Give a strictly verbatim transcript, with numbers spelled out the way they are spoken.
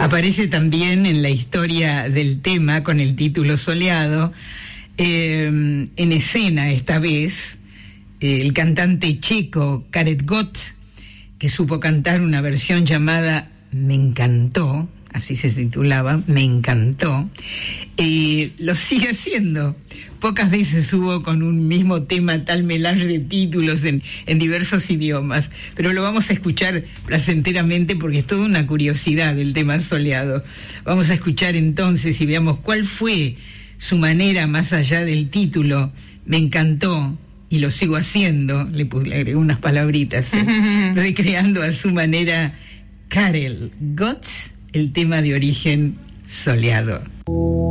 Aparece también en la historia del tema con el título Soleado, eh, en escena esta vez, eh, el cantante checo Karel Gott, que supo cantar una versión llamada Me encantó, así se titulaba, Me encantó, eh, lo sigue haciendo. Pocas veces hubo con un mismo tema tal melange de títulos en, en diversos idiomas, pero lo vamos a escuchar placenteramente porque es toda una curiosidad el tema Soleado. Vamos a escuchar entonces y veamos cuál fue su manera más allá del título, Me encantó, y lo sigo haciendo, le, puse, le agregué unas palabritas, ¿eh? recreando a su manera Karel Gott, el tema de origen Soleado.